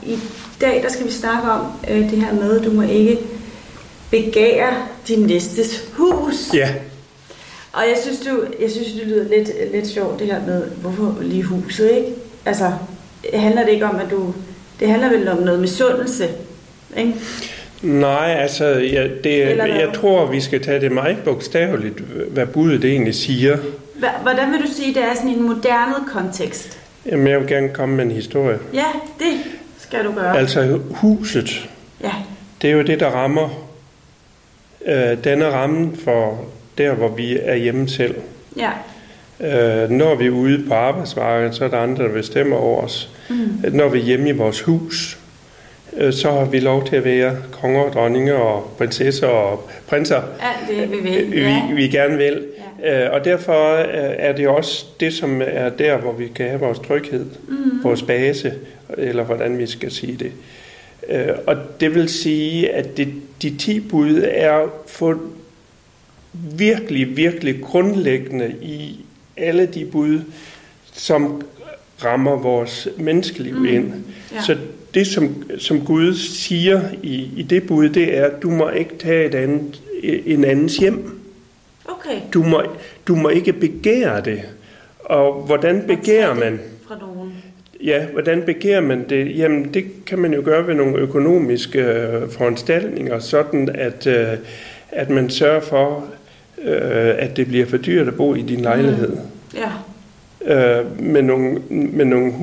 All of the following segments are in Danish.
i dag der skal vi snakke om det her med, at du må ikke begære din næstes hus. Ja. Og jeg synes, det lyder lidt sjovt, det her med, hvorfor lige huset, ikke? Altså, handler det ikke om, det handler vel om noget misundelse, ikke? Nej, altså, jeg tror, vi skal tage det meget bogstaveligt, hvad budet egentlig siger. Hvordan vil du sige, det er sådan i en moderne kontekst? Jamen, jeg vil gerne komme med en historie. Ja, det skal du gøre. Altså, huset, det er jo det, der rammer. Den er rammen for der, hvor vi er hjemme selv. Ja. Når vi er ude på arbejdsmarkedet, så er der andre, der bestemmer over os. Når vi er hjemme i vores hus, så har vi lov til at være konger og dronninger og prinsesser og prinser. Alt det, vi vil. Vi gerne vil. Ja. Og derfor er det også det, som er der, hvor vi kan have vores tryghed, vores base, eller hvordan vi skal sige det. Og det vil sige, at de 10 bud er for virkelig, virkelig grundlæggende i alle de bud, som rammer vores menneskeliv ind. Ja. Så det, som Gud siger i det bud, det er, at du må ikke tage en andens hjem. Okay. Du må ikke begære det. Og hvordan begærer man? Fra nogen. Ja, hvordan begærer man det? Jamen, det kan man jo gøre ved nogle økonomiske foranstaltninger, sådan at man sørger for, at det bliver for dyrt at bo i din lejlighed. Ja. Med nogle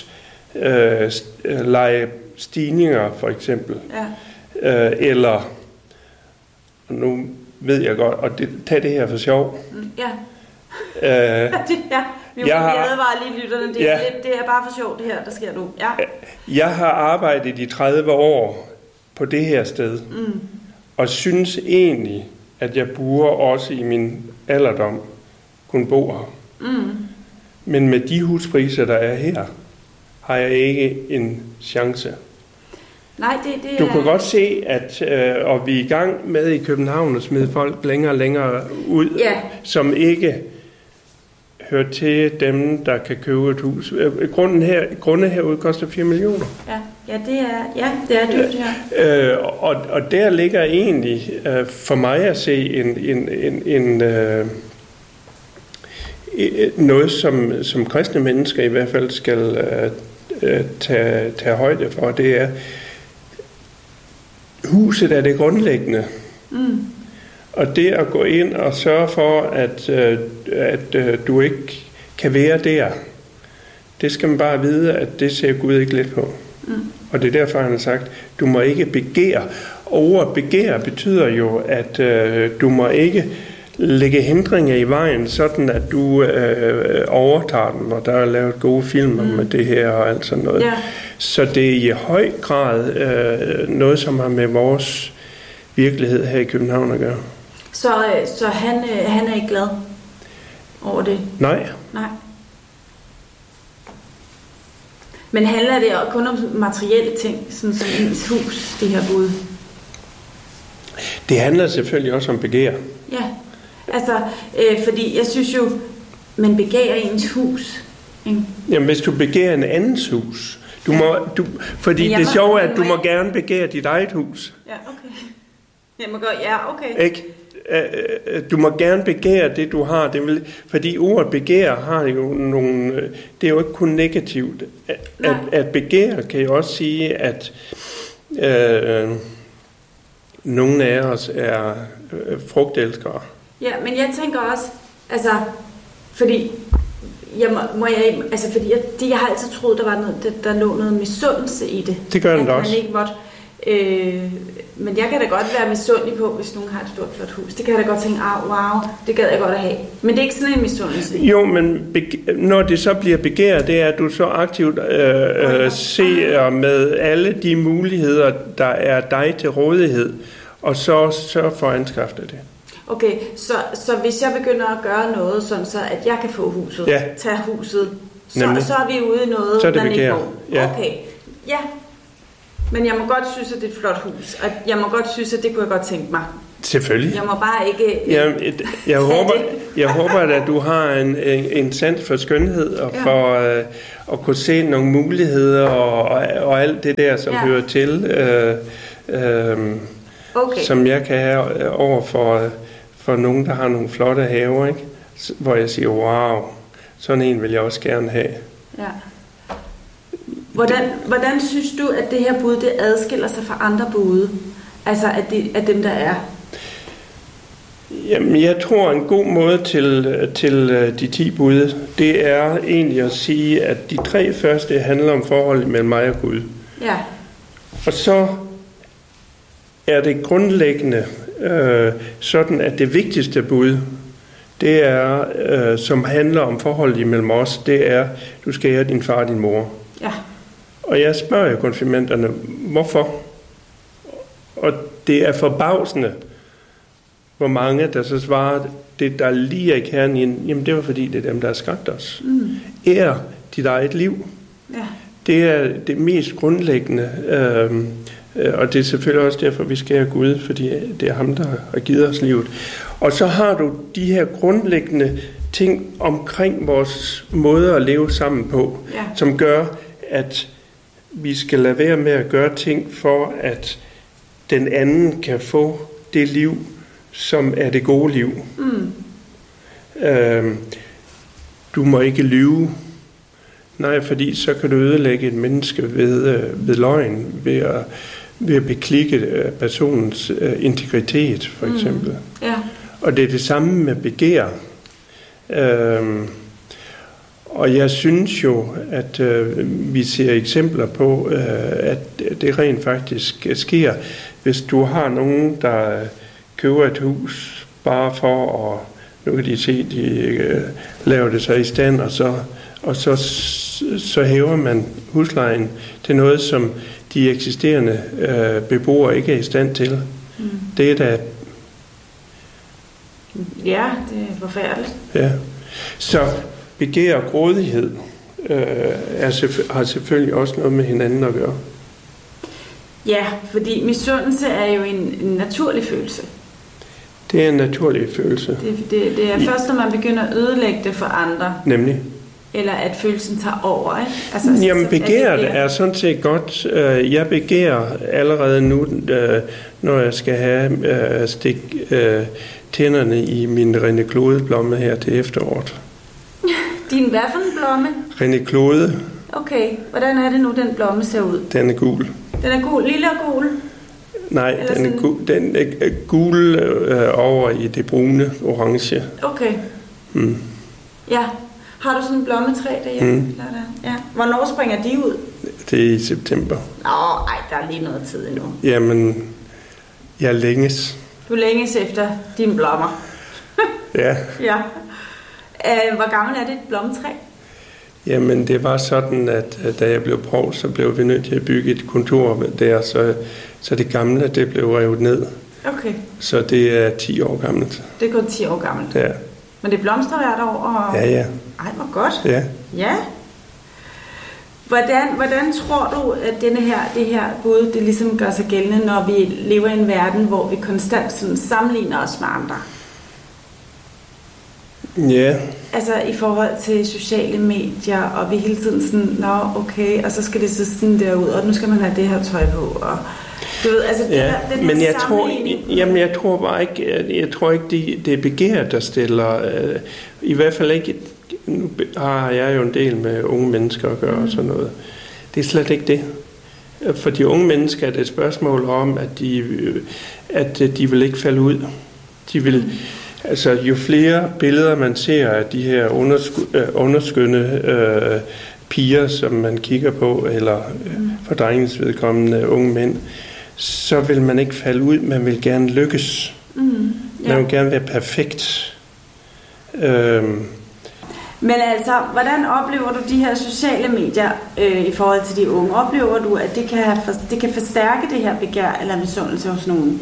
huslejestigninger for eksempel. Ja. Eller, nu ved jeg godt, og tag det her for sjov. Ja. Jeg advarer lige lytterne, det er bare for sjov det her, der sker nu. Ja. Jeg har arbejdet i 30 år på det her sted, og synes egentlig, at jeg burde også i min alderdom kunne bo her. Men med de huspriser, der er her, har jeg ikke en chance. Nej, du kan godt se, at og vi er i gang med i København at smide folk længere og længere ud, som ikke hører til dem, der kan købe et hus. Grunde herude koster 4 millioner. Ja, det er dyrt her. Og der ligger egentlig for mig at se noget, som kristne mennesker i hvert fald skal tage højde for. Det er, huset er det grundlæggende. Og det at gå ind og sørge for, at du ikke kan være der, det skal man bare vide, at det ser Gud ikke lidt på. Og det er derfor, han har sagt, du må ikke begære. Og ordet begære betyder jo, at du må ikke lægge hindringer i vejen, sådan at du overtager den, og der er lavet gode film med det her og alt sådan noget. Yeah. Så det er i høj grad noget, som har med vores virkelighed her i København at gøre. Så han er ikke glad over det? Nej. Men handler det kun om materielle ting, sådan som ens hus, det her bud? Det handler selvfølgelig også om begær. Ja, altså, fordi jeg synes jo, man begærer ens hus, ikke? Jamen, hvis du begærer en andens hus, fordi det sjove er, at du må gerne begære dit eget hus. Ja, okay. Jeg må okay. Ikke? Du må gerne begære det, du har. Fordi ordet begære har jo nogle... Det er jo ikke kun negativt. At begære kan jo også sige, at nogle af os er frugtelskere. Ja, men jeg tænker også, altså, fordi jeg har altid troet, der lå noget misundelse i det. Det gør den også. Ikke måtte, men jeg kan da godt være misundelig på, hvis nogen har et stort flot hus. Det kan jeg da godt tænke, wow, det gad jeg godt at have. Men det er ikke sådan en misundelse. Jo, men når det så bliver begæret, det er, at du så aktivt ser med alle de muligheder, der er dig til rådighed, og så sørger for at anskaffe det. Okay, så hvis jeg begynder at gøre noget, sådan så at jeg kan få huset, tage huset, så er vi ude i noget, så er det man ikke må. Ja. Okay, ja. Men jeg må godt synes, at det er et flot hus, og jeg må godt synes, at det kunne jeg godt tænke mig. Selvfølgelig. Jeg må bare ikke... Jeg håber, at du har en sans for skønhed og for at kunne se nogle muligheder og alt det der, som hører til, som jeg kan have over for nogen, der har nogle flotte haver, ikke? Hvor jeg siger, wow, sådan en vil jeg også gerne have. Ja. Hvordan synes du, at det her bud, det adskiller sig fra andre bude? Altså af dem, der er? Jamen, jeg tror, en god måde til de 10 bud, det er egentlig at sige, at de 3 første handler om forholdet mellem mig og Gud. Ja. Og så er det grundlæggende sådan, at det vigtigste bud, det er, som handler om forholdet imellem os, det er, du skal ære din far og din mor. Ja. Og jeg spørger konfirmanderne, hvorfor? Og det er forbavsende, hvor mange der så svarer, det der lige er i kernen, jamen det var fordi, det er dem, der har skabt os. Ær dit eget liv. Ja. Det er det mest grundlæggende, og det er selvfølgelig også derfor, vi skal have Gud, fordi det er ham, der har givet os livet. Og så har du de her grundlæggende ting omkring vores måde at leve sammen på, som gør, at vi skal lade være med at gøre ting for, at den anden kan få det liv, som er det gode liv. Du må ikke lyve. Nej, fordi så kan du ødelægge et menneske ved løgn, ved at beklikke personens integritet, for eksempel. Ja. Og det er det samme med begær. Og jeg synes jo, at vi ser eksempler på, at det rent faktisk sker, hvis du har nogen, der køber et hus bare for at, nu kan de se, de laver det så i stand, og så hæver man huslejen til noget, som de eksisterende beboere ikke er i stand til. Det er da... Ja, det er forfærdeligt. Ja. Så begær og grådighed har selvfølgelig også noget med hinanden at gøre. Ja, fordi misundelse er jo en naturlig følelse. Det er en naturlig følelse. Det er først, når man begynder at ødelægge det for andre. Nemlig. Eller at følelsen tager over, ikke? Altså, jamen, begæret er sådan set godt. Jeg begærer allerede nu, når jeg skal have stik tænderne i min René Claude-blomme her til efteråret. Din hvad for en blomme? René Claude. Okay, hvordan er det nu, den blomme ser ud? Den er gul. Den er gul, lille og gul? Nej, den er gul over i det brune, orange. Okay. Ja. Har du sådan en blommetræ derhjemme? Ja. Hvornår springer de ud? Det er i september. Der er lige noget tid endnu. Jamen, jeg længes. Du længes efter dine blommer? Ja. Ja. Hvor gammel er det et blommetræ? Jamen, det var sådan, at da jeg blev provst, så blev vi nødt til at bygge et kontor der, så det gamle, det blev revet ned. Okay. Så det er 10 år gammelt. Det er kun 10 år gammelt? Ja. Men det blomstrer hvert år? Og... Ja. Ej, hvor godt. Ja. Ja. Hvordan tror du, at det her bud, det ligesom gør sig gældende, når vi lever i en verden, hvor vi konstant sådan sammenligner os med andre? Ja. Altså i forhold til sociale medier, og vi hele tiden sådan, okay, og så skal det så sådan der ud, og nu skal man have det her tøj på, og du ved, altså den men jeg tror bare ikke, det er begæret, der stiller, i hvert fald ikke, nu har jeg jo en del med unge mennesker at gøre og sådan noget. Det er slet ikke det. For de unge mennesker er det et spørgsmål om, at de vil ikke falde ud. De vil, altså jo flere billeder man ser af de her underskønne piger, som man kigger på, eller for drengens vedkommende unge mænd, så vil man ikke falde ud, man vil gerne lykkes. Man vil gerne være perfekt. Men altså, hvordan oplever du de her sociale medier i forhold til de unge? Oplever du, at det kan forstærke det her begær eller misundelse hos nogen?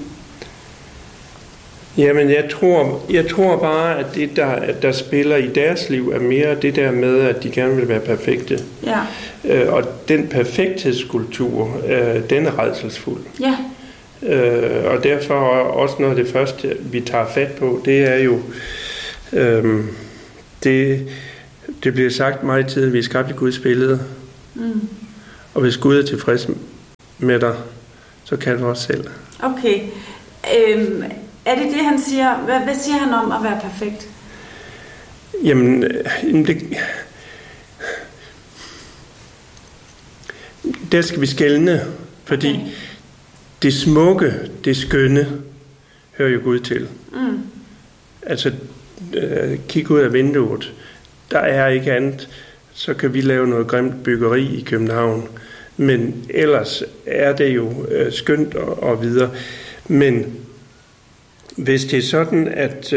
Jamen, jeg tror bare, at det, der spiller i deres liv, er mere det der med, at de gerne vil være perfekte. Ja. Og den perfekthedskultur, den er rædselsfuld. Ja. Og derfor også noget af det første, vi tager fat på, det er jo, det bliver sagt meget tid, at vi er skabt i Guds billede. Og hvis Gud er tilfreds med dig, så kan du også selv. Okay. Er det han siger? Hvad siger han om at være perfekt? Jamen, der skal vi skelne, fordi det smukke, det skønne, hører jo Gud til. Altså, kig ud af vinduet. Der er ikke andet. Så kan vi lave noget grimt byggeri i København. Men ellers er det jo skønt og videre. Men hvis det er sådan,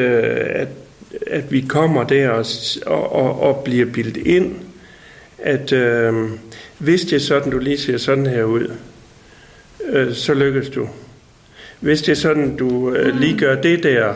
at vi kommer der og bliver bildt ind, at hvis det er sådan, du lige ser sådan her ud, så lykkes du. Hvis det er sådan, du lige gør det der,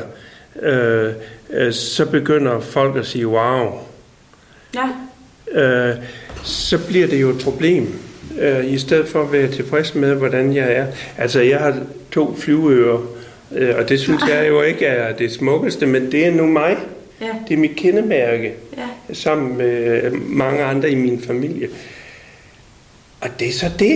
så begynder folk at sige, wow. Ja. Så bliver det jo et problem. I stedet for at være tilfreds med, hvordan jeg er. Altså, jeg har 2 flyveører, og det synes jeg jo ikke er det smukkeste, men det er nu mig. Ja. Det er mit kendemærke, sammen med mange andre i min familie. Og det er så det.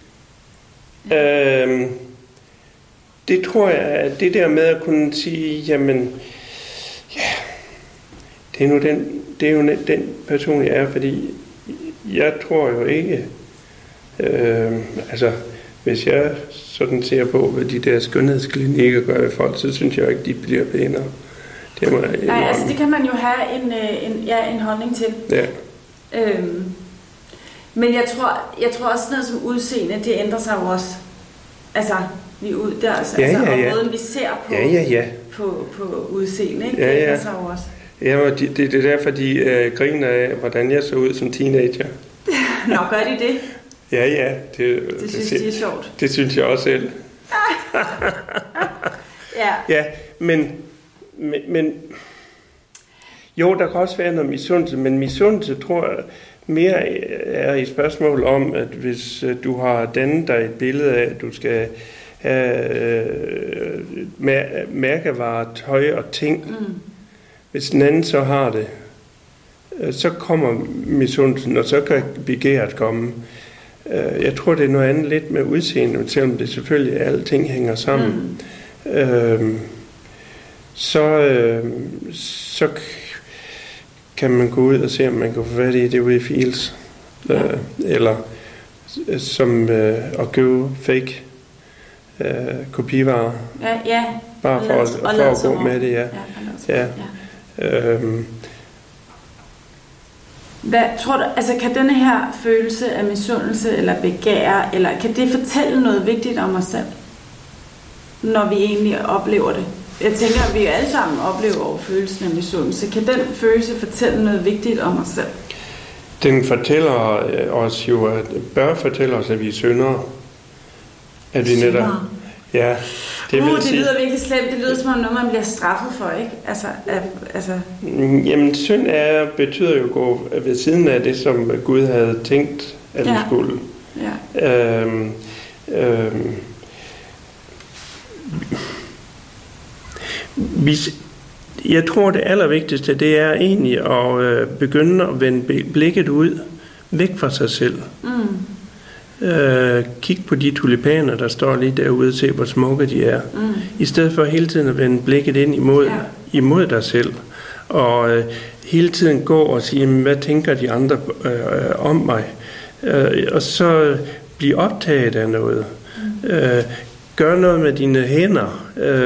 Det tror jeg, at det der med at kunne sige, jamen, ja, det er jo den person, jeg er, fordi jeg tror jo ikke, altså, hvis jeg sådan ser på, hvad de der skønhedsklinikker gør ved folk, så synes jeg ikke, de bliver pænere. Nej, altså det kan man jo have en holdning til. Ja. Men jeg tror også noget som udseende, det ændrer sig jo også. Altså, og måden vi ser på udseende, ikke? Det ændrer sig jo også. Ja, og det er derfor, de griner af, hvordan jeg så ud som teenager. Nå, gør de det? Ja. Det synes de er sjovt. Det synes jeg også selv. Ja, men jo, der kan også være noget misundelse, men misundelse tror jeg mere er et spørgsmål om, at hvis du har dannet dig et billede af, at du skal have mærkevarer, tøj og ting. Hvis den anden så har det, så kommer misundelsen, og så kan begæret komme. Jeg tror, det er noget andet lidt med udseende, selvom det selvfølgelig alting hænger sammen. Så kan man gå ud og se, om man kan få fat i det ude i Fields. Eller som at købe fake kopivarer. Ja. Bare for at gå med det, ja. Hvad tror du, altså kan denne her følelse af misundelse eller begær, eller kan det fortælle noget vigtigt om os selv, når vi egentlig oplever det? Jeg tænker, at vi alle sammen oplever følelsen af misundelse. Kan den følelse fortælle noget vigtigt om os selv? Den fortæller os jo, bør fortælle os, at vi er syndere. At vi netop... Ja, det lyder virkelig slemt. Det lyder som om noget, man bliver straffet for, ikke? Altså. Jamen, synd betyder jo at gå ved siden af det, som Gud havde tænkt, at vi skulle. Ja. Jeg tror, det allervigtigste, det er egentlig at begynde at vende blikket ud, væk fra sig selv. Kig på de tulipaner, der står lige derude, og se, hvor smukke de er. I stedet for hele tiden at vende blikket ind imod dig selv. Og hele tiden gå og sige, hvad tænker de andre om mig? Og så blive optaget af noget. Gør noget med dine hænder.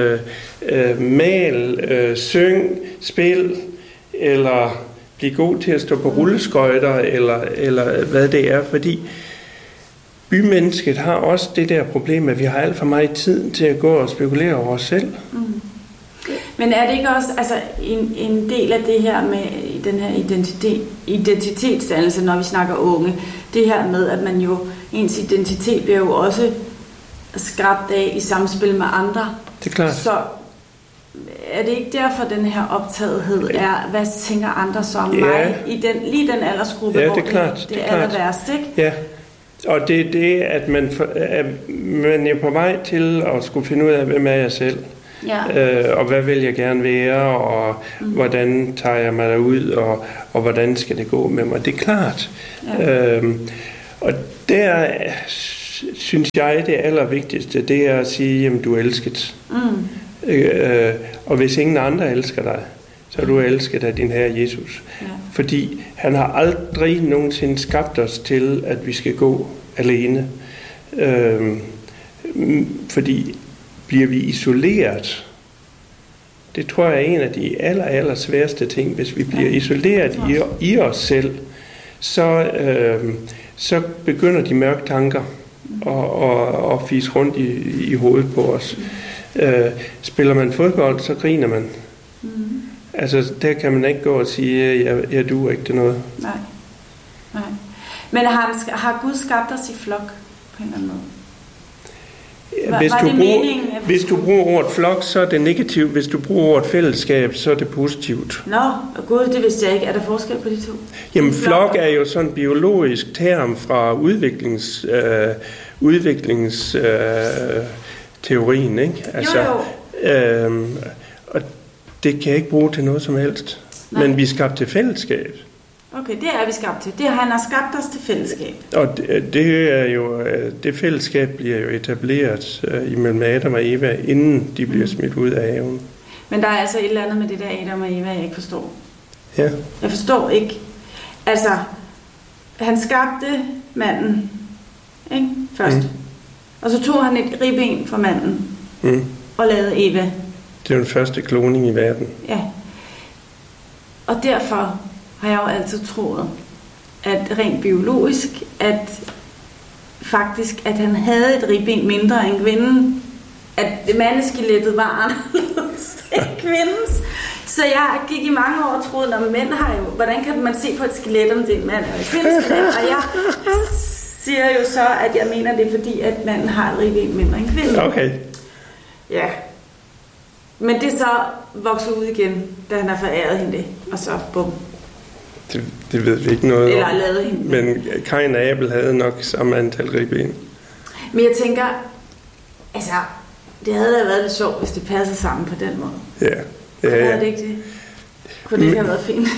Mal, syng, spil, eller blive god til at stå på rulleskøjter, eller hvad det er, fordi bymennesket har også det der problem, at vi har alt for meget tid til at gå og spekulere over os selv. Men er det ikke også en del af det her med den her identitetsdannelse, når vi snakker unge, det her med, at man jo, ens identitet bliver jo også skrabt af i samspil med andre. Det er klart. Så er det ikke derfor, den her optagethed er, hvad tænker andre så om mig, i lige den aldersgruppe, hvor det er aller værst, ikke? Ja. Og det er det, at man er på vej til at skulle finde ud af, hvem er jeg selv. Ja. Og hvad vil jeg gerne være, og hvordan tager jeg mig derud, og hvordan skal det gå med mig. Det er klart. Ja. Og der synes jeg, det allervigtigste, det er at sige, jamen du er elsket. Og hvis ingen andre elsker dig, så er du elsket af din Herre Jesus. Ja. Fordi han har aldrig nogensinde skabt os til, at vi skal gå alene. Fordi bliver vi isoleret, det tror jeg er en af de aller sværeste ting. Hvis vi bliver isoleret i os selv, så begynder de mørke tanker at fise rundt i hovedet på os. Spiller man fodbold, så griner man. Altså, der kan man ikke gå og sige, jeg duer ikke til noget. Nej. Men har Gud skabt os i flok på en eller anden måde? Hvis du bruger ordet flok, så er det negativt. Hvis du bruger ordet fællesskab, så er det positivt. Nå, Gud, det vidste jeg ikke. Er der forskel på de to? Jamen, flok er jo sådan en biologisk term fra udviklingsteorien, ikke? Altså, jo. Og det kan jeg ikke bruge til noget som helst. Nej. Men vi er skabt til fællesskab. Okay, det er vi skabt til. Han har skabt os til fællesskab. Og det fællesskab bliver jo etableret imellem Adam og Eva, inden de bliver smidt ud af haven. Men der er altså et eller andet med det der Adam og Eva, jeg ikke forstår. Ja. Jeg forstår ikke. Altså, han skabte manden, ikke? Først. Og så tog han et ribben fra manden og lavede Eva. Det er den første kloning i verden. Ja. Og derfor har jeg jo altid troet, at rent biologisk, at han havde et ribben mindre end kvinden, at mandeskelettet var anderledes end kvindens. Så jeg gik i mange år og troede, at mænd har jo, hvordan kan man se på et skelet, om det er en mand eller et kvindeskelet? Og jeg siger jo så, at jeg mener det, fordi at manden har et ribben mindre end kvinden. Okay. Ja. Men det er så vokset ud igen, da han har foræret hende det, og så bum. Det ved vi ikke noget eller om. Lavet hende. Men Kain og Abel havde nok samme antal ribben. Men jeg tænker, altså, det havde da været lidt sjovt, hvis det passede sammen på den måde. Ja. Havde det ikke det? Kunne det ikke have været fint?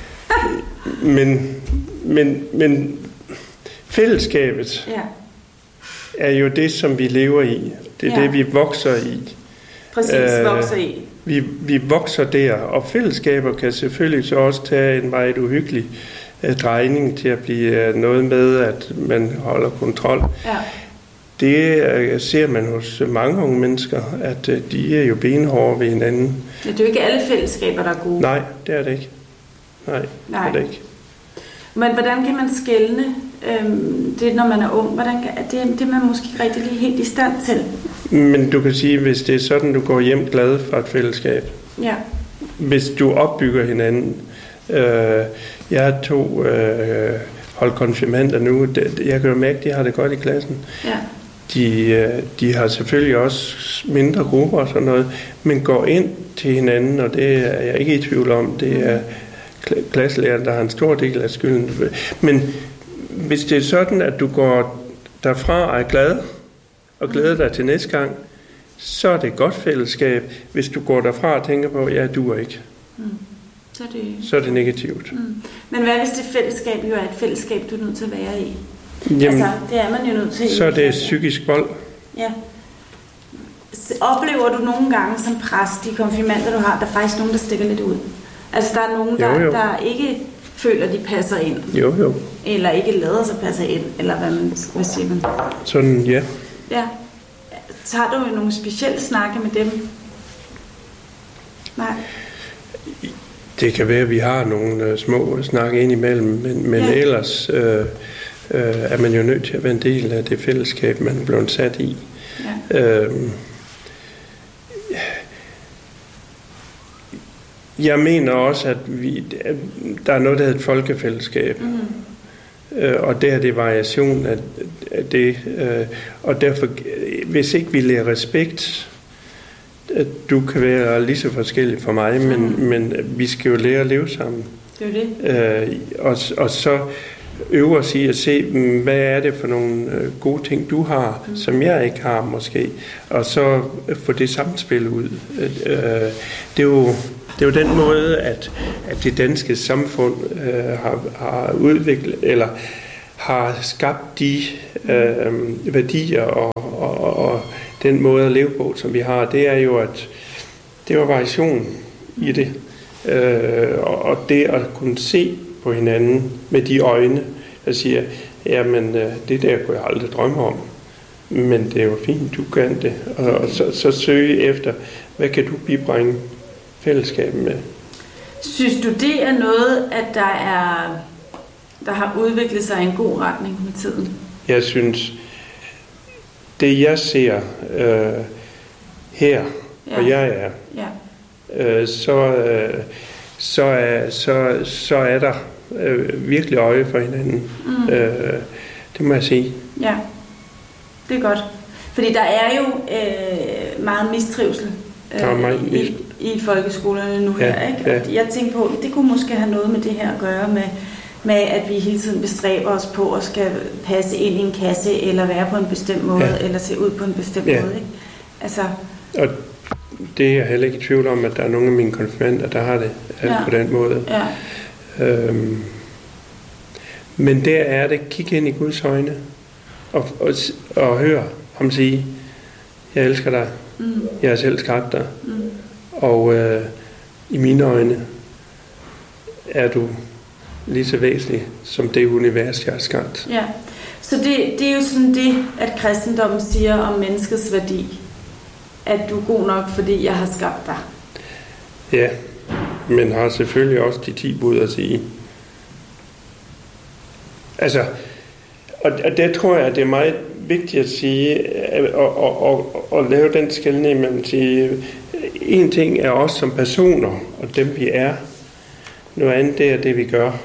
men fællesskabet er jo det, som vi lever i. Det er det, vi vokser i. Præcis, vokser i. Vi vokser der, og fællesskaber kan selvfølgelig så også tage en meget uhyggelig drejning til at blive noget med, at man holder kontrol. Ja. Det ser man hos mange unge mennesker, at de er jo benhårde ved hinanden. Ja, det er jo ikke alle fællesskaber, der er gode. Nej, det er det ikke. Nej. Det er det ikke. Men hvordan kan man skelne det, når man er ung? Det er man måske ikke rigtig lige helt i stand til. Men du kan sige, hvis det er sådan, du går hjem glad fra et fællesskab. Ja. Hvis du opbygger hinanden. Jeg har 2 holdt konfirmander nu. Jeg kan jo mærke, at de har det godt i klassen. Ja. De har selvfølgelig også mindre grupper og sådan noget, men går ind til hinanden, og det er jeg ikke i tvivl om. Det er klasselæreren, der har en stor del af skylden. Men hvis det er sådan, at du går derfra og er glad, og glæder dig til næste gang, så er det et godt fællesskab. Hvis du går derfra og tænker på, ja, du er ikke. Så er det negativt. Men hvad hvis det fællesskab jo er et fællesskab, du er nødt til at være i? Jamen, altså, det er man jo nødt til. Så er det psykisk vold. Ja. Oplever du nogle gange som præst, de konfirmander, du har, der er faktisk nogen, der stikker lidt ud? Altså, der er nogen, der ikke føler, de passer ind. Jo. Eller ikke lader sig passe ind, eller hvad siger man? Sådan, ja. Ja. Så har du jo nogle specielle snakke med dem? Nej. Det kan være, at vi har nogle små snakke ind imellem, men ellers er man jo nødt til at være en del af det fællesskab, man er blevet sat i. Ja. Jeg mener også, at der er noget, der hedder et folkefællesskab. Og der er det variation af det. Og derfor, hvis ikke vi lærer respekt, at du kan være lige så forskellig fra mig, men vi skal jo lære at leve sammen. Det er det. Og så øve os i at se, hvad er det for nogle gode ting, du har, som jeg ikke har måske, og så få det samspil ud. Det er jo den måde, at det danske samfund har udviklet, eller har skabt de værdier og den måde at leve på, som vi har. Det er jo, at det var variation i det. Og det at kunne se på hinanden med de øjne, der siger, jamen det der kunne jeg aldrig drømme om, men det er jo fint, du kan det. Og så søge efter, hvad kan du bibringe fællesskabet med. Synes du, det er noget, at der har udviklet sig i en god retning med tiden? Jeg synes, det jeg ser her, og jeg er, så er der virkelig øje for hinanden. Det må jeg sige. Ja, det er godt. Fordi der er jo meget mistrivsel i folkeskolerne nu her. Ikke? Ja. Jeg tænker på, det kunne måske have noget med det her at gøre med at vi hele tiden bestræber os på at skal passe ind i en kasse, eller være på en bestemt måde, eller se ud på en bestemt måde. Ikke? Altså. Og det er jeg heller ikke i tvivl om, at der er nogle af mine konfirmander, der har det på den måde. Ja. Men der er det, kig ind i Guds øjne, og hør ham sige, jeg elsker dig, jeg har selv skabt dig, og i mine øjne er du lige så væsentlig som det univers, jeg har skabt. Ja, så det er jo sådan det, at kristendommen siger om menneskets værdi, at du er god nok, fordi jeg har skabt dig. Ja, men har selvfølgelig også de 10 bud at sige. Altså, og der tror jeg, at det er meget vigtigt at sige, og lave den skelning mellem at sige, en ting er os som personer, og dem vi er. Noget andet, det er det, vi gør.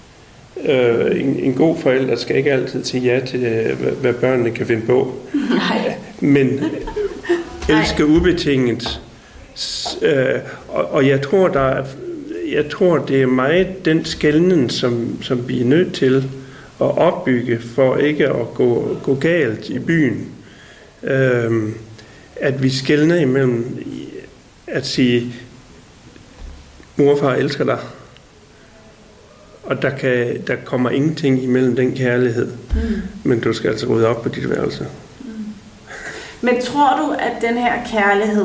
En god forælder skal ikke altid sige ja til, hvad børnene kan finde på. Nej. Men elske ubetinget. Og jeg tror, det er meget den skelnen, som vi er nødt til at opbygge, for ikke at gå galt i byen. At vi skelner imellem at sige, mor og far elsker dig, og der kommer ingenting imellem den kærlighed, men du skal altså rydde op på dit værelse. Men tror du, at den her kærlighed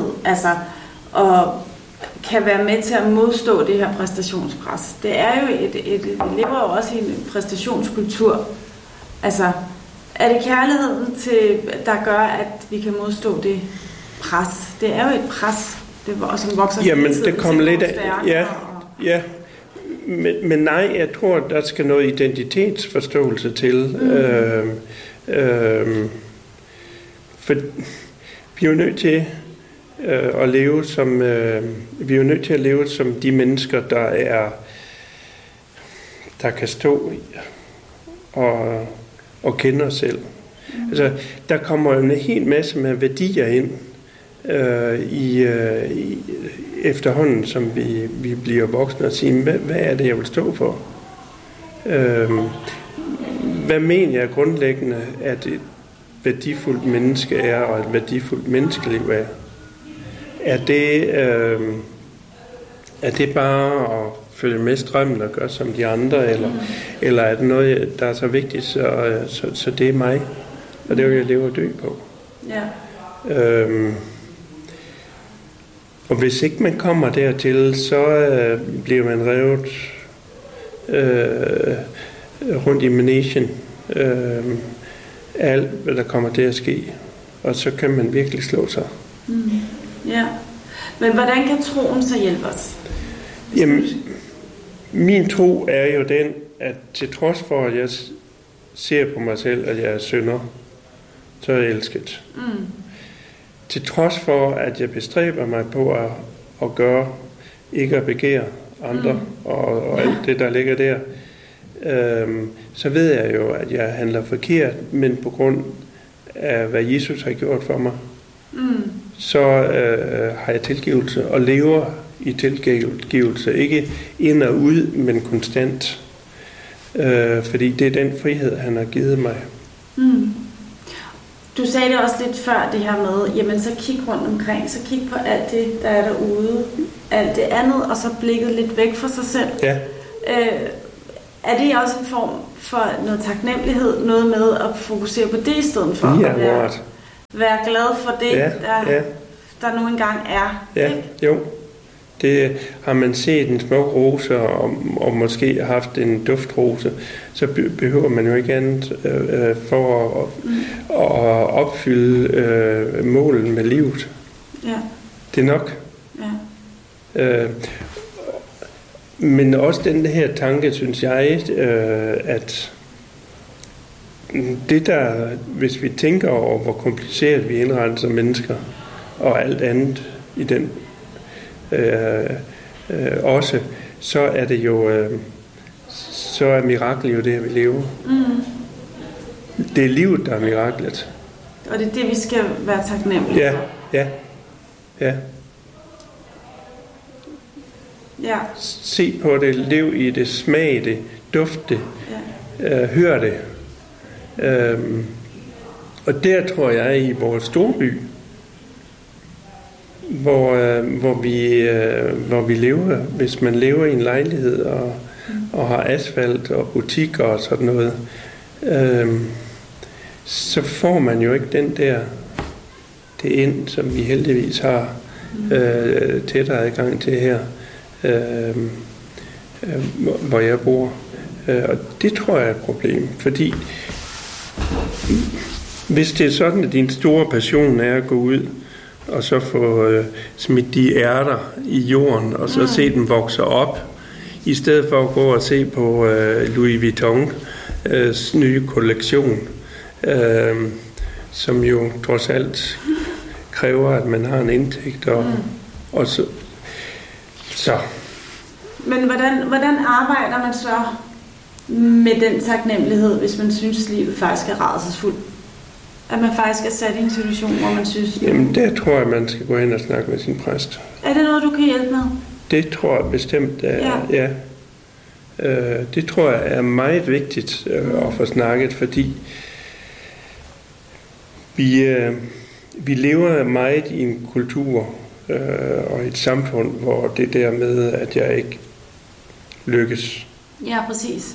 kan være med til at modstå det her præstationspres? Det er jo vi lever jo også i en præstationskultur. Altså, er det kærligheden, der gør, at vi kan modstå det pres? Det er jo et pres, som vokser hele tiden. Jamen, det kommer lidt af. Ja. Men nej, jeg tror, der skal noget identitetsforståelse til. For vi er jo nødt til at leve som de mennesker, der kan stå og kende os selv. Altså, der kommer jo en hel masse med værdier ind efterhånden, som vi bliver voksne og siger, hvad er det, jeg vil stå for? Hvad mener jeg grundlæggende, at et værdifuldt menneske er, og et værdifuldt menneskeliv er? Er det bare at følge med strømmen og gøre som de andre, eller er det noget, der er så vigtigt, så det er mig, og det vil jeg leve og dø på? Ja. Og hvis ikke man kommer dertil, så bliver man revet rundt i managen. Alt, hvad der kommer til at ske. Og så kan man virkelig slå sig. Ja. Men hvordan kan troen så hjælpe os? Jamen, min tro er jo den, at til trods for, at jeg ser på mig selv, at jeg er synder, så er jeg elsket. Til trods for, at jeg bestræber mig på at gøre, ikke at begære andre, og alt det, der ligger der, så ved jeg jo, at jeg handler forkert, men på grund af, hvad Jesus har gjort for mig, så har jeg tilgivelse, og lever i tilgivelse. Ikke ind og ud, men konstant. Fordi det er den frihed, han har givet mig. Mm. Du sagde det også lidt før, det her med, jamen så kig rundt omkring, så kig på alt det, der er derude, alt det andet, og så blikket lidt væk fra sig selv. Ja. Er det også en form for noget taknemmelighed, noget med at fokusere på det i stedet for at være glad for det, der nu engang er? Ja, ikke? Jo. Det har man set en smuk rose og måske haft en duftrose, så behøver man jo ikke andet for at opfylde målet med livet. Ja. Det er nok. Ja. Men også den her tanke, synes jeg, at det der, hvis vi tænker over, hvor kompliceret vi indretter som mennesker, og alt andet i den også, så er det jo så er miraklet jo det, at vi lever. Mm. Det er livet, der er miraklet. Og det er det, vi skal være taknemmelige for. Ja. Se på det, lev i det, smag det, duft det, hør det. Og der tror jeg i vores storby, hvor vi lever, hvis man lever i en lejlighed og har asfalt og butikker og sådan noget, så får man jo ikke den der det ind, som vi heldigvis har tættere adgang til her, hvor jeg bor. Og det tror jeg er et problem, fordi hvis det er sådan, at din store passion er at gå ud og så få smidt de ærter i jorden, og så se dem vokse op, i stedet for at gå og se på Louis Vuittons nye kollektion, som jo trods alt kræver, at man har en indtægt. Og så. Men hvordan arbejder man så med den taknemmelighed, hvis man synes, livet faktisk er rædselsfuldt? At man faktisk er sat i en situation, hvor man synes... Jamen, der tror jeg, man skal gå hen og snakke med sin præst. Er det noget, du kan hjælpe med? Det tror jeg bestemt, ja. Det tror jeg er meget vigtigt at få snakket, fordi vi lever meget i en kultur og et samfund, hvor det der med, at jeg ikke lykkes. Ja, præcis.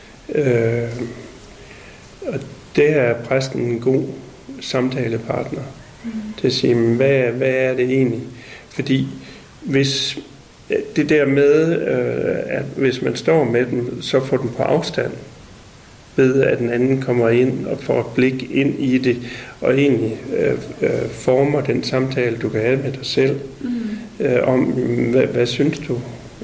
Og det er præsten en god samtalepartner til at sige, hvad er det egentlig? Fordi hvis det der med, at hvis man står med den, så får den på afstand ved, at den anden kommer ind og får et blik ind i det, og egentlig former den samtale, du kan have med dig selv, om, hvad synes du?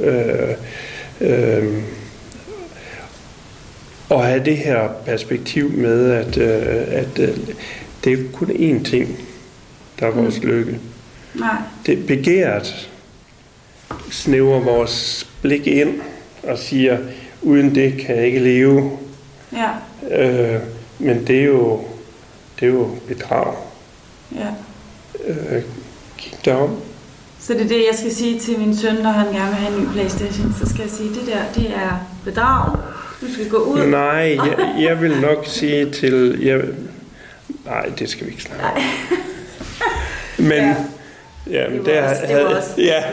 Og have det her perspektiv med, at det er kun én ting, der er vores lykke. Nej. Det begæret snæver vores blik ind og siger, uden det kan jeg ikke leve. Ja. Men det er jo bedrag. Ja. Kig derom. Så det er det, jeg skal sige til min søn, når han gerne vil have en ny PlayStation. Så skal jeg sige, det er bedrag. Du skal gå ud. Nej, jeg vil nok sige til... nej, det skal vi ikke snakke om. Men... Ja, men det var også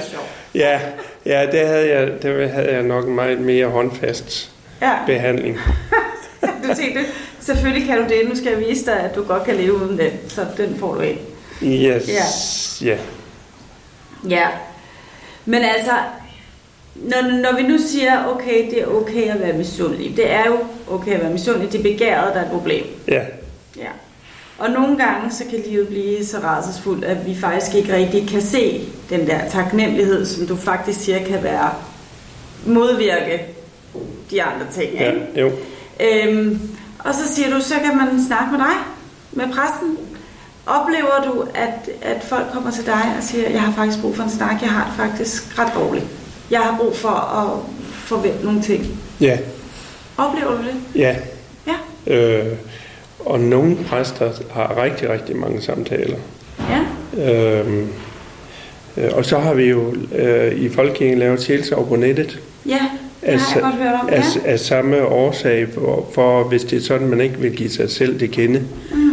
der havde jeg nok en meget mere håndfast behandling. Du tænkte, selvfølgelig kan du det. Nu skal jeg vise dig, at du godt kan leve uden den. Så den får du af. Yes. Ja. Ja. Men altså, når vi nu siger, okay, det er okay at være misundelig. Det er jo okay at være misundelig. Det er begæret, der er et problem. Ja. Ja. Og nogle gange, så kan livet blive så rædselsfuldt, at vi faktisk ikke rigtig kan se den der taknemmelighed, som du faktisk siger kan være modvirke de andre ting. Ja, jo. Og så siger du, så kan man snakke med dig, med præsten. Oplever du, at folk kommer til dig og siger, jeg har faktisk brug for en snak, jeg har det faktisk ret dårligt. Jeg har brug for at forvente nogle ting. Ja. Oplever du det? Ja. Ja. Og nogle præster har rigtig, rigtig mange samtaler. Ja. Og så har vi jo i Folkekirken lavet sjælsorg på nettet. Ja. af samme årsag, for hvis det er sådan, man ikke vil give sig selv det kende,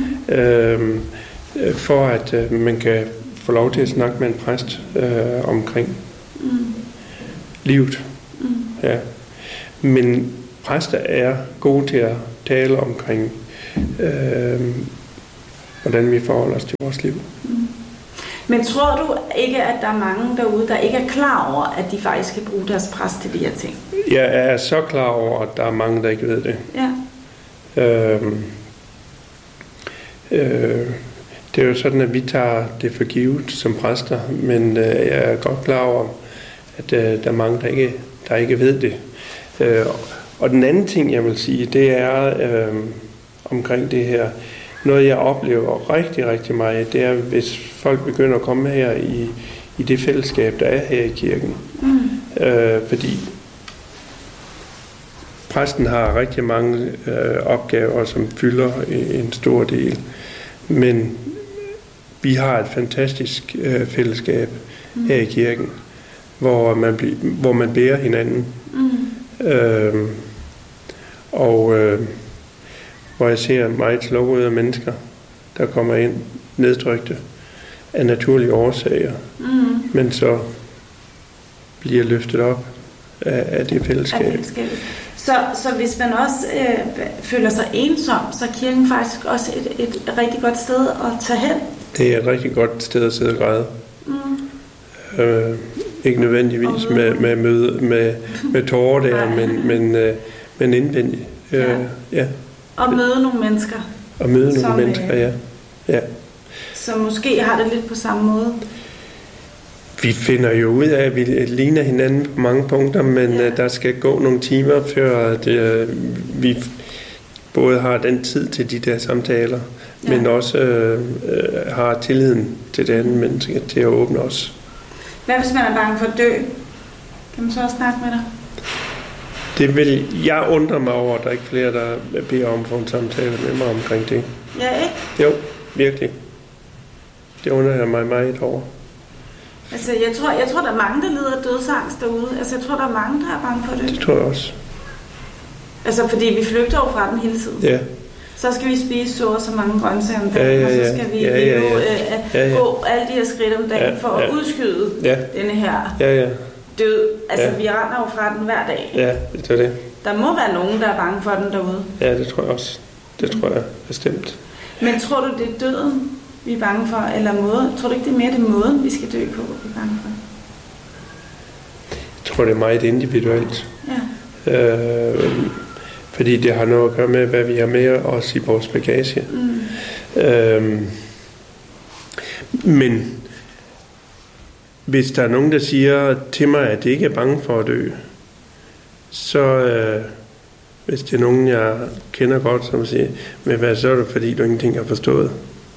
for at man kan få lov til at snakke med en præst omkring livet. Ja. Men præster er gode til at tale omkring, hvordan vi forholder os til vores liv. Men tror du ikke, at der er mange derude, der ikke er klar over, at de faktisk skal bruge deres præst til de her ting? Jeg er så klar over, at der er mange, der ikke ved det. Ja. Det er jo sådan, at vi tager det for givet som præster, men jeg er godt klar over, at der er mange, der ikke ved det. Og den anden ting, jeg vil sige, det er omkring det her. Noget, jeg oplever rigtig, rigtig meget, det er, hvis folk begynder at komme her i det fællesskab, der er her i kirken. Fordi præsten har rigtig mange opgaver, som fylder en stor del. Men vi har et fantastisk fællesskab her i kirken, hvor man bærer hinanden. Hvor jeg ser meget slåede mennesker, der kommer ind nedtrykte af naturlige årsager, men så bliver løftet op af det fællesskab. Så hvis man også føler sig ensom, så er kirken faktisk også et rigtig godt sted at tage hen? Det er et rigtig godt sted at sidde og græde. Ikke nødvendigvis med tårer der, men indvendigt. Ja. Og møde nogle mennesker. Ja. Som måske har det lidt på samme måde. Vi finder jo ud af, at vi ligner hinanden på mange punkter, men der skal gå nogle timer, før vi både har den tid til de der samtaler, men også har tilliden til det andet menneske til at åbne os. Hvad hvis man er bange for at dø? Kan man så også snakke med dig? Jeg undrer mig over, at der ikke er flere, der beder om at få en samtale med mig omkring det. Ja, ikke? Jo, virkelig. Det undrer jeg mig meget over. Altså, jeg tror, der er mange, der lider af dødsangst derude. Altså, jeg tror, der er mange, der er bange for det. Det tror jeg også. Altså, fordi vi flygter jo fra den hele tiden. Ja. Så skal vi spise så mange grøntsager om dagen, og så skal vi gå alle de her skridt om dagen for at udskyde denne her død. Altså, vi render jo fra den hver dag. Ja, det er det. Der må være nogen, der er bange for den derude. Ja, det tror jeg også. Det tror jeg bestemt. Men tror du, det er døden, vi er bange for, eller måde? Tror du ikke, det er mere det måden, vi skal dø på, vi er bange for? Jeg tror, det er meget individuelt. Ja. Fordi det har noget at gøre med, hvad vi har med os i vores bagage. Men hvis der er nogen, der siger til mig, at det ikke er bange for at dø, så hvis det er nogen, jeg kender godt, som siger, men hvad så er det, fordi du ingenting har forstået?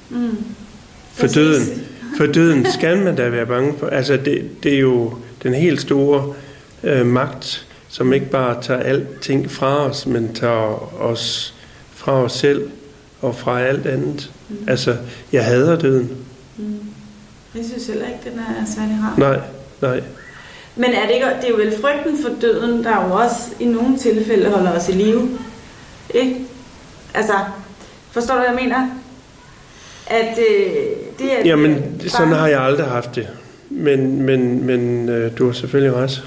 For døden skal man da være bange for. Altså det er jo den helt store magt, som ikke bare tager alting fra os, men tager os fra os selv og fra alt andet. Altså, jeg hader døden. Jeg synes heller ikke, den er særlig rar. Nej. Men det er jo vel frygten for døden, der jo også i nogle tilfælde holder os i live. Ikke? Altså, forstår du, hvad jeg mener? At det er... Jamen, sådan har jeg aldrig haft det. Men du har selvfølgelig ret.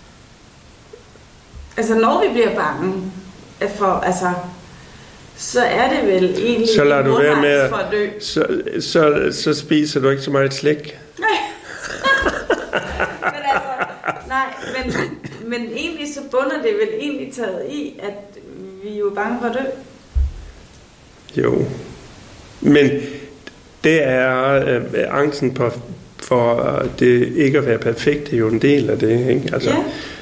Altså, når vi bliver bange for, så er det vel egentlig så lader du være med for at dø. Så spiser du ikke så meget slik. Men egentlig så bunder det vel egentlig taget i, at vi er jo bange for at dø. Jo. Men det er angsten for det ikke at være perfekt, det er jo en del af det, ikke? Altså,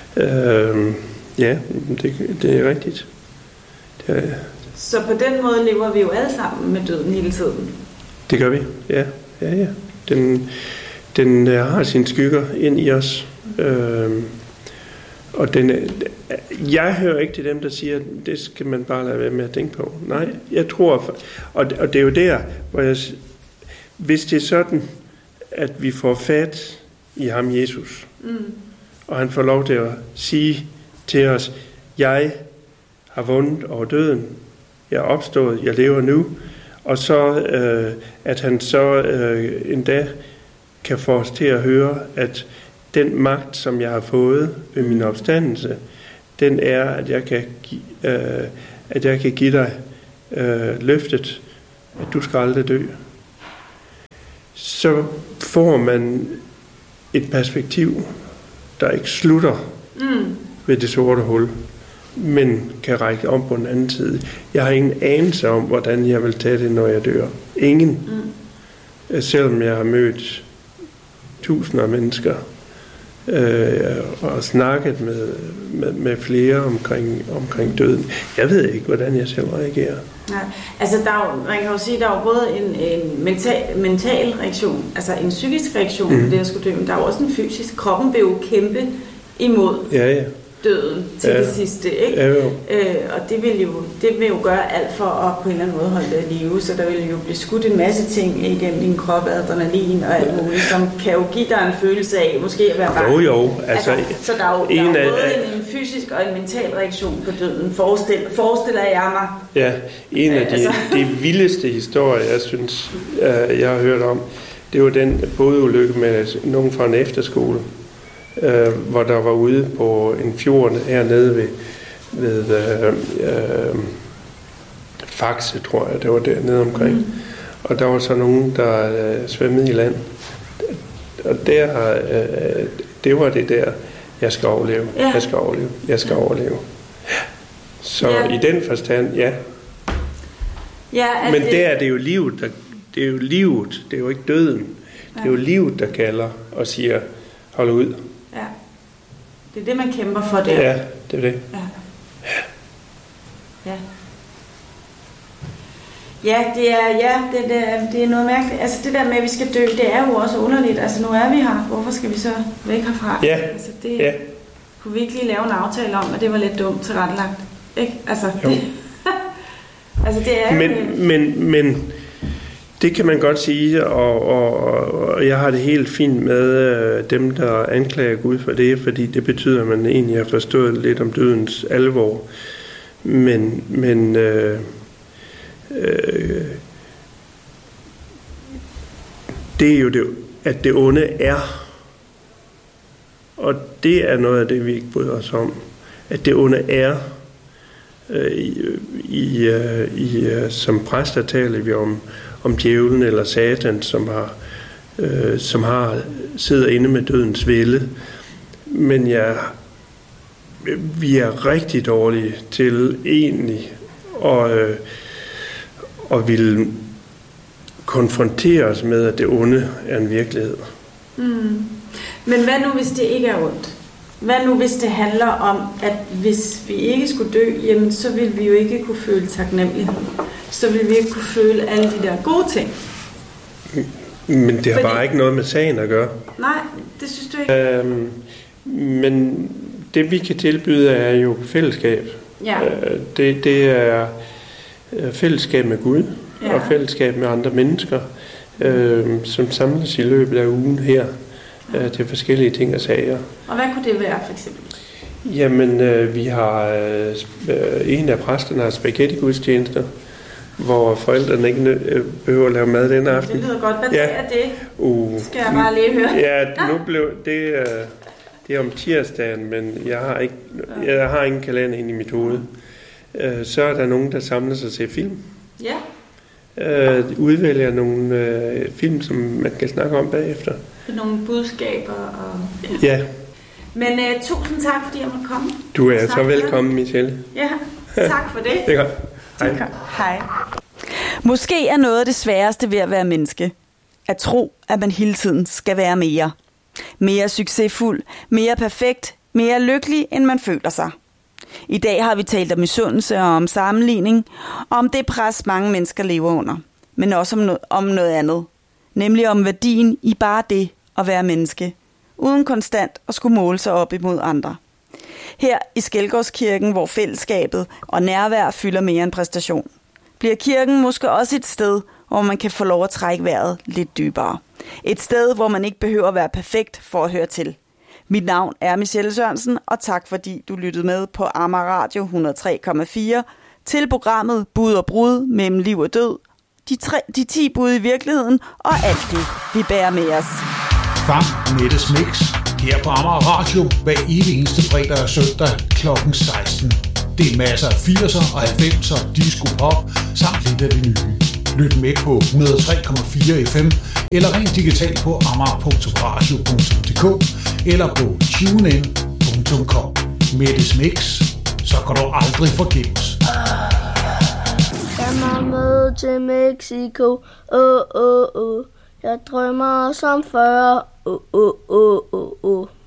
det er rigtigt. Så på den måde lever vi jo alle sammen med døden hele tiden. Det gør vi, ja. Den har sine skygger ind i os. Og jeg hører ikke til dem, der siger, at det skal man bare lade være med at tænke på. Nej, jeg tror, og det er jo der, hvor hvis det er sådan, at vi får fat i ham, Jesus, og han får lov til at sige til os, jeg har vundet over døden, jeg er opstået, jeg lever nu, og så at han så endda kan få os til at høre, at den magt, som jeg har fået ved min opstandelse, den er, at jeg kan give dig løftet, at du skal aldrig dø. Så får man et perspektiv, der ikke slutter ved det sorte hul, men kan række om på den anden side. Jeg har ingen anelse om, hvordan jeg vil tage det, når jeg dør. Ingen. Selvom jeg har mødt tusinder af mennesker og snakket med flere omkring døden. Jeg ved ikke, hvordan jeg selv reagerer. Nej, altså man kan jo sige, at der er jo både en mental reaktion, altså en psykisk reaktion på det at skulle dø, men der er jo også en fysisk. Kroppen vil jo kæmpe imod døden til det sidste, ikke? Ja, og det vil jo gøre alt for at på en eller anden måde holde det i live, så der vil jo blive skudt en masse ting igennem din krop, adrenalin og alt muligt, som kan jo give dig en følelse af måske at være bange. Jo. Altså, så der er jo både en fysisk og en mental reaktion på døden, forestiller jeg mig. Ja, en af de vildeste historier, jeg synes, jeg har hørt om, det var den bådulykke med nogen fra en efterskole, hvor der var ude på en fjord hernede ved Faxe, tror jeg, det var dernede omkring. Og der var så nogen, der svømmede i land. Og det var det der, jeg skal overleve, jeg skal overleve. Så i den forstand, men der er det jo livet, det er jo ikke døden. Det er jo livet, der kalder og siger, hold ud. Ja. Det er det, man kæmper for der. Ja, det er det. Ja, det er noget mærkeligt. Altså det der med, at vi skal dø, det er jo også underligt. Altså nu er vi her. Hvorfor skal vi så væk herfra? Ja. Altså det kunne vi ikke lige lave en aftale om, at det var lidt dumt tilrettelagt. Ikke? Altså det, altså det er men det kan man godt sige, og jeg har det helt fint med dem, der anklager Gud for det, fordi det betyder, at man egentlig har forstået lidt om dødens alvor. Men det er jo det, at det onde er. Og det er noget af det, vi ikke bryder os om. At det onde er. Som præster taler vi om djævlen eller satan, som sidder inde med dødens vælde. Men vi er rigtig dårlige til egentlig at ville konfrontere os med, at det onde er en virkelighed. Men hvad nu, hvis det ikke er ondt? Hvad nu, hvis det handler om, at hvis vi ikke skulle dø, jamen, så ville vi jo ikke kunne føle taknemmelighed. Så ville vi ikke kunne føle alle de der gode ting. Men det har bare ikke noget med sagen at gøre. Nej, det synes du ikke. Men det vi kan tilbyde er jo fællesskab. Ja. Det er fællesskab med Gud og fællesskab med andre mennesker, som samles i løbet af ugen her til forskellige ting og sager. Og hvad kunne det være for eksempel? Jamen, vi har en af præsterne har spaghetti-gudstjenester, hvor forældrene ikke behøver at lave mad den aften. Det lyder godt. Hvad er det? Skal jeg bare lige høre? Ja, nu blev det er om tirsdagen, men jeg har ingen kalender inde i mit hoved. Så er der nogen, der samler sig til film. Ja. Udvælger nogle film, som man kan snakke om bagefter. Nogle budskaber og... Ja. Men tusind tak, fordi jeg måtte komme. Du er så velkommen, Michelle. Ja, tak for det. Det er godt. Hej. Hej. Måske er noget af det sværeste ved at være menneske. At tro, at man hele tiden skal være mere. Mere succesfuld, mere perfekt, mere lykkelig, end man føler sig. I dag har vi talt om misundelse og om sammenligning, og om det pres, mange mennesker lever under. Men også om noget andet. Nemlig om værdien i bare det at være menneske, uden konstant at skulle måle sig op imod andre. Her i Skelgårdskirken, hvor fællesskabet og nærvær fylder mere end præstation, bliver kirken måske også et sted, hvor man kan få lov at trække vejret lidt dybere. Et sted, hvor man ikke behøver at være perfekt for at høre til. Mit navn er Michelle Sørensen, og tak fordi du lyttede med på Amager Radio 103,4 til programmet Bud og Brud mellem liv og død, de 10 bud i virkeligheden og alt det, vi bærer med os. Fang Mettes Mix her på Amager Radio hver evig eneste fredag og søndag kl. 16. Det er masser af 80'er og 90'er, disco pop samt lidt af det nye. Lyt med på 103,4 FM eller rent digitalt på amager.radio.dk eller på tunein.com. Mettes Mix, så går du aldrig forgæves. Jeg er med til Mexico, Jeg drømmer som før,